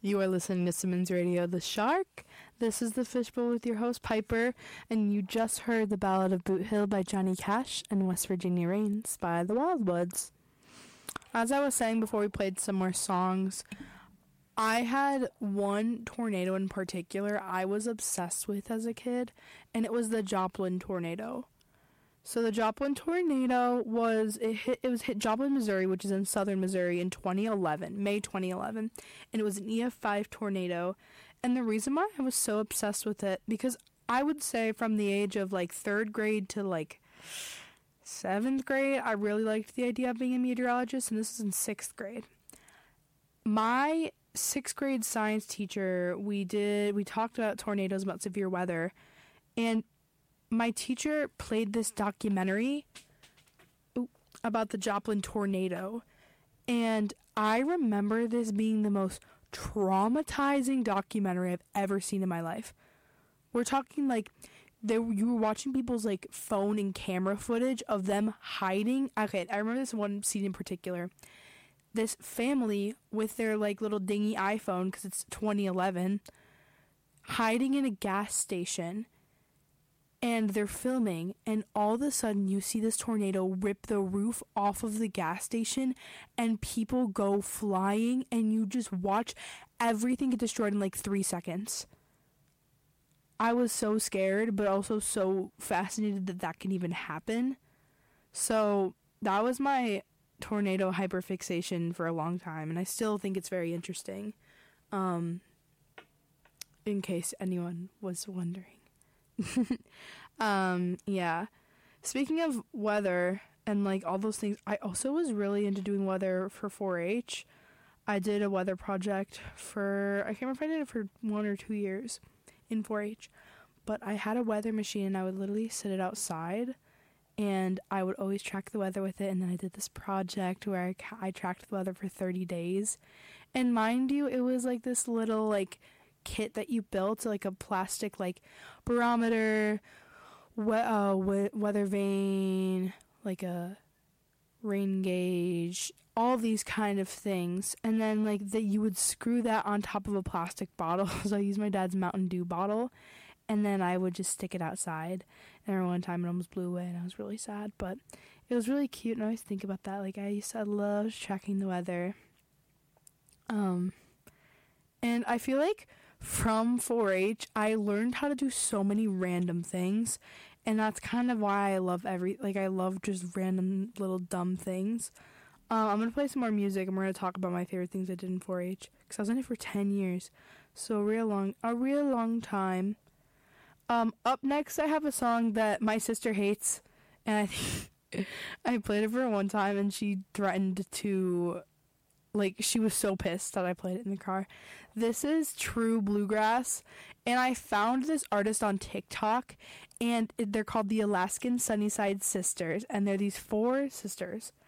You are listening to Simmons Radio, The Shark. This is The Fishbowl with your host, Piper, and you just heard The Ballad of Boot Hill by Johnny Cash and West Virginia Rains by The Wildwoods. As I was saying before we played some more songs, I had one tornado in particular I was obsessed with as a kid, and it was the Joplin tornado. So the Joplin tornado hit Joplin, Missouri, which is in southern Missouri, in 2011, May 2011, and it was an EF5 tornado. And the reason why I was so obsessed with it, because I would say from the age of like 3rd grade to like 7th grade, I really liked the idea of being a meteorologist, and this is in 6th grade. My 6th grade science teacher, we talked about tornadoes, about severe weather, and my teacher played this documentary about the Joplin tornado, and I remember this being the most traumatizing documentary I've ever seen in my life. We're talking like you were watching people's like phone and camera footage of them hiding. Okay, I remember this one scene in particular. This family with their like little dingy iPhone, because it's 2011, hiding in a gas station. And they're filming, and all of a sudden you see this tornado rip the roof off of the gas station, and people go flying, and you just watch everything get destroyed in like 3 seconds. I was so scared, but also so fascinated that can even happen. So that was my tornado hyperfixation for a long time, and I still think it's very interesting, in case anyone was wondering. Yeah. Speaking of weather and like all those things, I also was really into doing weather for 4-H. I did a weather project I can't remember if I did it for 1 or 2 years in 4-H, but I had a weather machine and I would literally sit it outside and I would always track the weather with it. And then I did this project where I tracked the weather for 30 days. And mind you, it was like this little like kit that you built, like a plastic like barometer, weather vane, like a rain gauge, all these kind of things, and then like that you would screw that on top of a plastic bottle. So I used my dad's Mountain Dew bottle, and then I would just stick it outside. And every one time it almost blew away, and I was really sad, but it was really cute. And I always think about that. Like I loved tracking the weather. And I feel like from 4-H, I learned how to do so many random things, and that's kind of why I love I love just random little dumb things. I'm going to play some more music, and we're going to talk about my favorite things I did in 4-H, because I was in it for 10 years, so a real long time. Up next, I have a song that my sister hates, and I think I played it for her one time, and she threatened to... Like, she was so pissed that I played it in the car. This is True Bluegrass, and I found this artist on TikTok, and they're called the Alaskan Sunnyside Sisters, and they're these 4 sisters.